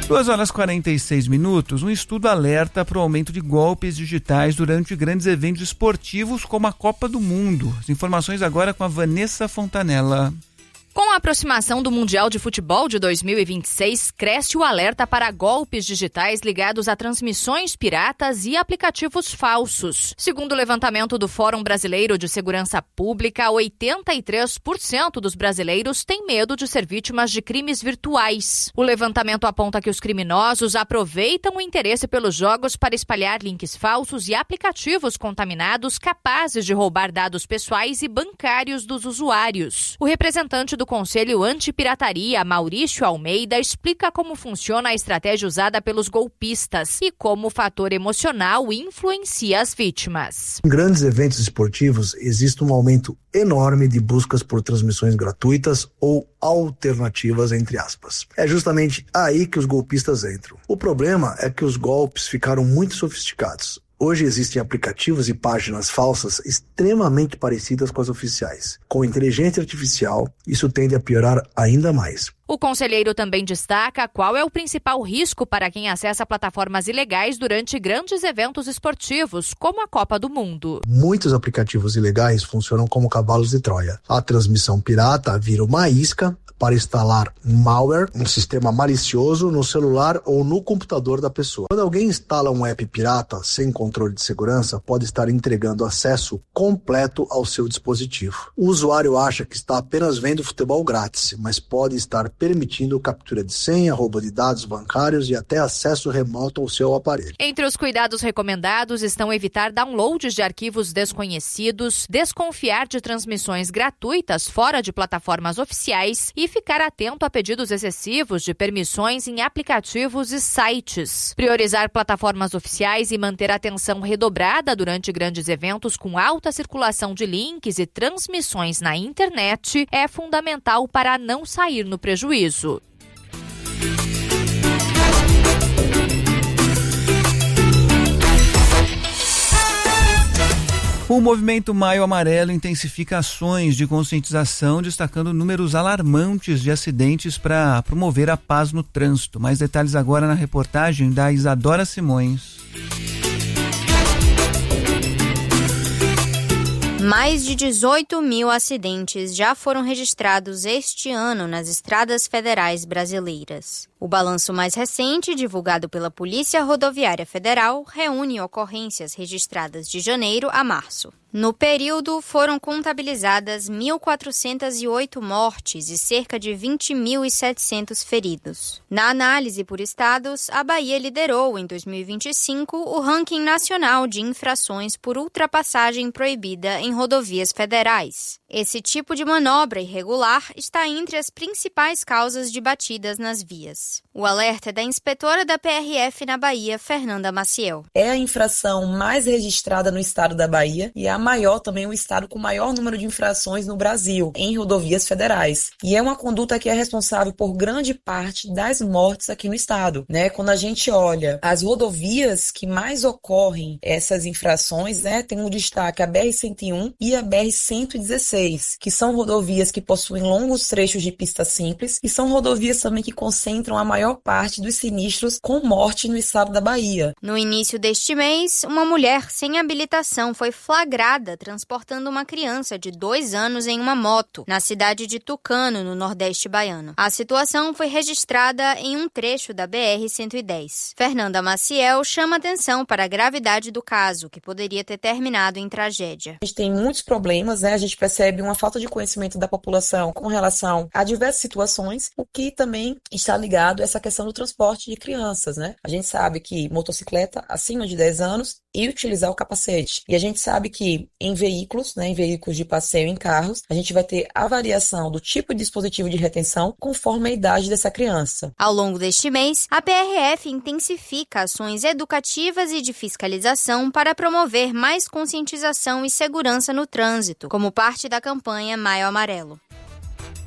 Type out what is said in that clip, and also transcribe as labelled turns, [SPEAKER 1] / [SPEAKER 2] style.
[SPEAKER 1] 2h46. Um estudo alerta para o aumento de golpes digitais durante grandes eventos esportivos como a Copa do Mundo. As informações agora com a Vanessa Fontanella.
[SPEAKER 2] Com a aproximação do Mundial de Futebol de 2026, cresce o alerta para golpes digitais ligados a transmissões piratas e aplicativos falsos. Segundo o levantamento do Fórum Brasileiro de Segurança Pública, 83% dos brasileiros têm medo de ser vítimas de crimes virtuais. O levantamento aponta que os criminosos aproveitam o interesse pelos jogos para espalhar links falsos e aplicativos contaminados capazes de roubar dados pessoais e bancários dos usuários. O representante do Conselho Antipirataria, Maurício Almeida, explica como funciona a estratégia usada pelos golpistas e como o fator emocional influencia as vítimas.
[SPEAKER 3] Em grandes eventos esportivos, existe um aumento enorme de buscas por transmissões gratuitas ou alternativas, entre aspas. É justamente aí que os golpistas entram. O problema é que os golpes ficaram muito sofisticados. Hoje existem aplicativos e páginas falsas extremamente parecidas com as oficiais. Com inteligência artificial, isso tende a piorar ainda mais.
[SPEAKER 2] O conselheiro também destaca qual é o principal risco para quem acessa plataformas ilegais durante grandes eventos esportivos, como a Copa do Mundo.
[SPEAKER 3] Muitos aplicativos ilegais funcionam como cavalos de Troia. A transmissão pirata vira uma isca para instalar malware, um sistema malicioso, no celular ou no computador da pessoa. Quando alguém instala um app pirata sem controle de segurança, pode estar entregando acesso completo ao seu dispositivo. O usuário acha que está apenas vendo futebol grátis, mas pode estar permitindo captura de senha, roubo de dados bancários e até acesso remoto ao seu aparelho.
[SPEAKER 2] Entre os cuidados recomendados estão evitar downloads de arquivos desconhecidos, desconfiar de transmissões gratuitas fora de plataformas oficiais e ficar atento a pedidos excessivos de permissões em aplicativos e sites. Priorizar plataformas oficiais e manter a atenção redobrada durante grandes eventos com alta circulação de links e transmissões na internet é fundamental para não sair no prejuízo.
[SPEAKER 1] O movimento Maio Amarelo intensifica ações de conscientização, destacando números alarmantes de acidentes para promover a paz no trânsito. Mais detalhes agora na reportagem da Isadora Simões.
[SPEAKER 4] Mais de 18 mil acidentes já foram registrados este ano nas estradas federais brasileiras. O balanço mais recente, divulgado pela Polícia Rodoviária Federal, reúne ocorrências registradas de janeiro a março. No período, foram contabilizadas 1.408 mortes e cerca de 20.700 feridos. Na análise por estados, a Bahia liderou, em 2025, o ranking nacional de infrações por ultrapassagem proibida em rodovias federais. Esse tipo de manobra irregular está entre as principais causas de batidas nas vias. O alerta é da inspetora da PRF na Bahia, Fernanda Maciel.
[SPEAKER 5] É a infração mais registrada no estado da Bahia e a maior também, o estado com o maior número de infrações no Brasil, em rodovias federais. E é uma conduta que é responsável por grande parte das mortes aqui no estado, né? Quando a gente olha as rodovias que mais ocorrem essas infrações, né? Tem um destaque a BR-101 e a BR-116, que são rodovias que possuem longos trechos de pista simples e são rodovias também que concentram a maior parte dos sinistros com morte no estado da Bahia.
[SPEAKER 4] No início deste mês, uma mulher sem habilitação foi flagrada transportando uma criança de 2 anos em uma moto, na cidade de Tucano, no Nordeste baiano. A situação foi registrada em um trecho da BR-110. Fernanda Maciel chama atenção para a gravidade do caso, que poderia ter terminado em tragédia.
[SPEAKER 5] A gente tem muitos problemas, né? A gente percebe uma falta de conhecimento da população com relação a diversas situações, o que também está ligado a essa questão do transporte de crianças, né? A gente sabe que motocicleta acima de 10 anos e utilizar o capacete. E a gente sabe que em veículos, né, em veículos de passeio, em carros, a gente vai ter a variação do tipo de dispositivo de retenção conforme a idade dessa criança.
[SPEAKER 4] Ao longo deste mês, a PRF intensifica ações educativas e de fiscalização para promover mais conscientização e segurança no trânsito, como parte da campanha Maio Amarelo.